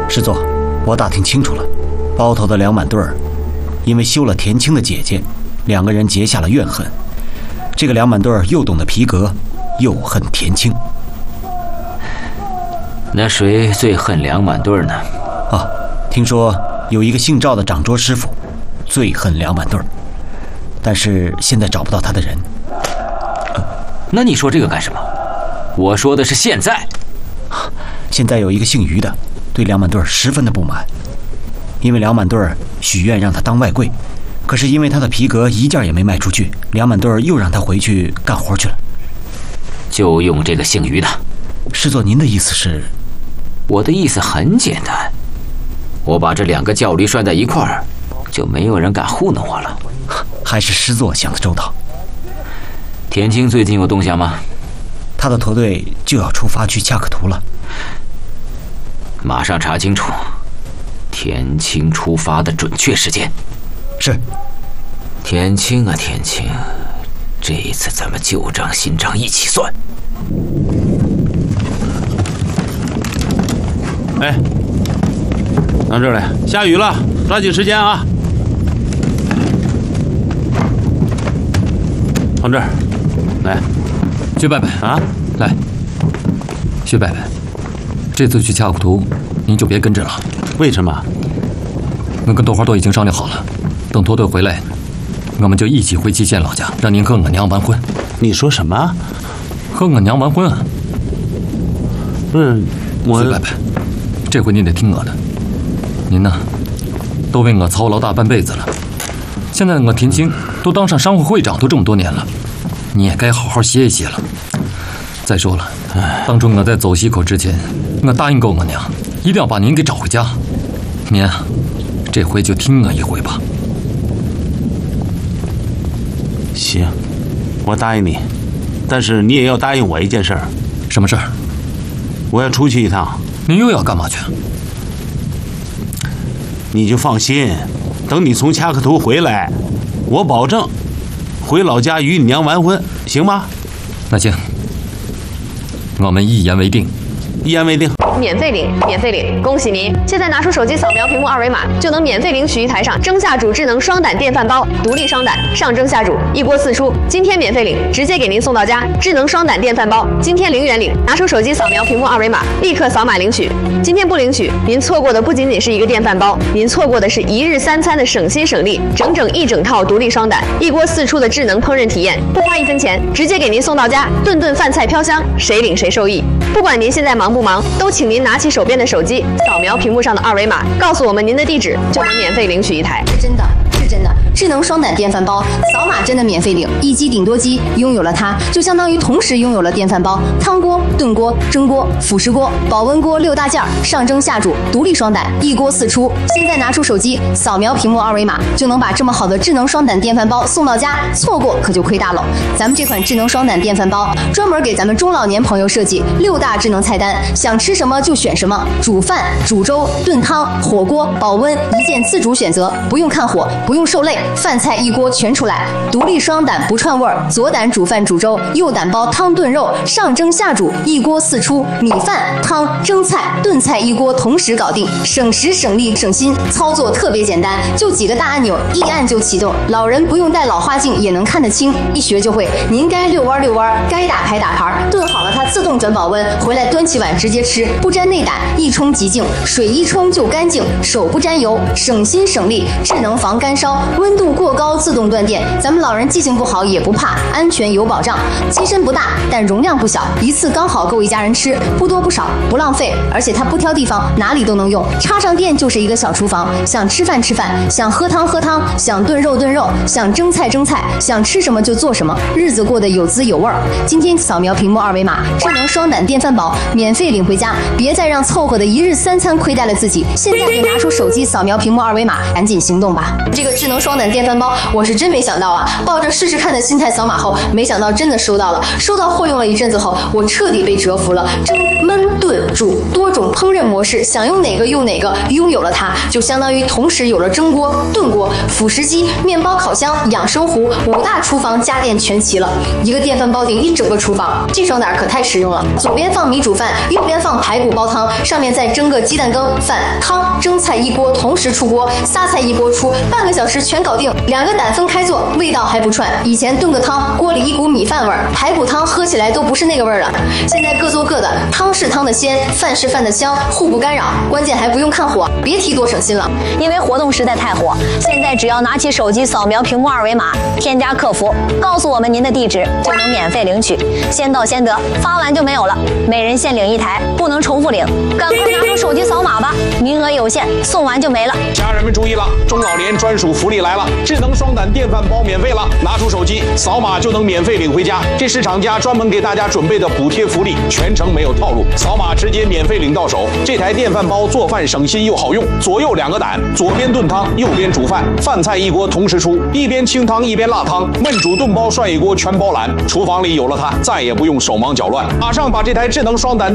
师座，我打听清楚了，包头的梁满对儿因为休了田青的姐姐，两个人结下了怨恨。这个梁满对儿又懂得皮革，又恨田青。 那谁最恨梁满对儿呢？ 啊，听说有一个姓赵的掌桌师傅最恨梁满对儿，但是现在找不到他的人。 那你说这个干什么？我说的是现在。 现在有一个姓于的对梁满对儿十分的不满，因为梁满对儿许愿让他当外柜，可是因为他的皮革一件也没卖出去，梁满对儿又让他回去干活去了。 就用这个姓于的。 师座，您的意思是？ 我的意思很简单，我把这两个教驴拴在一块儿，就没有人敢糊弄我了。 还是师座想得周到。 田青最近有动向吗？ 他的驼队就要出发去恰克图了， 马上查清楚田青出发的准确时间。 是。 田青啊田青，这一次咱们旧账新账一起算。 哎，到这儿来，下雨了，抓紧时间啊！往这儿来。 薛伯伯啊， 来，薛伯伯，这次去恰库图，您就别跟着了。 为什么？ 我跟豆花都已经商量好了，等驼队回来，我们就一起回祁县老家，让您和我娘完婚。 你说什么？ 和我娘完婚啊？ 不是我。 薛伯伯，这回您得听我的。您呢，都为我操劳大半辈子了，现在我田青都当上商会会长都这么多年了。你也该好好歇一歇了。再说了，当初我在走西口之前，我答应过我娘，一定要把您给找回家。您啊，这回就听我一回吧。 行，我答应你，但是你也要答应我一件事儿。 什么事儿？ 我要出去一趟。 您又要干嘛去？ 你就放心，等你从恰克图回来，我保证回老家与你娘完婚，行吗？ 那行，我们一言为定。 一言为定。 免费领，免费领！恭喜您！现在拿出手机扫描屏幕二维码，就能免费领取一台上蒸下煮智能双胆电饭煲，独立双胆，上蒸下煮，一锅四出。今天免费领，直接给您送到家。智能双胆电饭煲，今天0元领，拿出手机扫描屏幕二维码，立刻扫码领取。今天不领取，您错过的不仅仅是一个电饭煲，您错过的是1日3餐的省心省力，整整一整套独立双胆，一锅四出的智能烹饪体验，不花1分钱，直接给您送到家，顿顿饭菜飘香，谁领谁受益。不管您现在忙不忙，都请您拿起手边的手机，扫描屏幕上的二维码，告诉我们您的地址，就能免费领取一台。 是真的，是真的。智能双胆电饭煲，扫码真的免费领，一机顶多机，拥有了它，就相当于同时拥有了电饭煲、汤锅、炖锅、蒸锅、辅食锅、保温锅6大件，上蒸下煮，独立双胆，一锅四出。现在拿出手机，扫描屏幕二维码，就能把这么好的智能双胆电饭煲送到家，错过可就亏大了。咱们这款智能双胆电饭煲，专门给咱们中老年朋友设计6大智能菜单，想吃什么就选什么，煮饭、煮粥、炖汤、火锅、保温，一键自主选择，不用看火，不用受累。饭菜一锅全出来，独立双胆不串味儿，左胆煮饭煮粥，右胆煲汤炖肉，上蒸下煮，一锅四出，米饭、汤、蒸菜、炖菜一锅同时搞定，省时省力省心，操作特别简单，就几个大按钮，一按就启动，老人不用戴老花镜也能看得清，一学就会。您该遛弯遛弯，该打牌打牌，炖好了它自动转保温，回来端起碗直接吃，不沾内胆，一冲即净，水一冲就干净，手不沾油，省心省力，智能防干烧，温度过高自动断电，咱们老人记性不好也不怕，安全有保障。机身不大，但容量不小，一次刚好够一家人吃，不多不少，不浪费，而且它不挑地方，哪里都能用。插上电就是一个小厨房，想吃饭吃饭，想喝汤喝汤，想炖肉炖肉，想蒸菜蒸菜，想吃什么就做什么，日子过得有滋有味儿。今天扫描屏幕二维码，智能双胆电饭煲免费领回家，别再让凑合的1日3餐亏待了自己。现在就拿出手机扫描屏幕二维码，赶紧行动吧！这个智能双胆胆电饭煲，我是真没想到啊！抱着试试看的心态扫码后，没想到真的收到了。收到货用了一阵子后，我彻底被折服了。蒸、焖、炖、煮多种烹饪模式，想用哪个用哪个。拥有了它，就相当于同时有了蒸锅、炖锅、辅食机、面包烤箱、养生壶，5大厨房家电全齐了。一个电饭煲顶一整个厨房，这双胆可太实用了。左边放米煮饭，右边放排骨煲汤，上面再蒸个鸡蛋羹、饭、汤、蒸菜一锅同时出锅，仨菜一锅出，半个小时全搞定。2个胆分开做，味道还不串。以前炖个汤，锅里一股米饭味儿，排骨汤喝起来都不是那个味儿了。现在各做各的，汤是汤的鲜，饭是饭的香，互不干扰。关键还不用看火，别提多省心了。 因为活动实在太火，现在只要拿起手机扫描屏幕2维码，添加客服，告诉我们您的地址，就能免费领取，先到先得，发完就没有了。每人限领1台，不能重复领，赶快拿出手机扫码吧，名额有限，送完就没了。 家人们注意了，中老年专属福利来了，智能双胆电饭煲免费了，拿出手机扫码就能免费领回家。这是厂家专门给大家准备的补贴福利，全程没有套路，扫码直接免费领到手。这台电饭煲做饭省心又好用，左右2个胆，左边炖汤，右边煮饭，饭菜一锅同时出，一边清汤一边辣汤，焖煮炖煲涮一锅全包揽。厨房里有了它，再也不用手忙脚乱。马上把这台智能双胆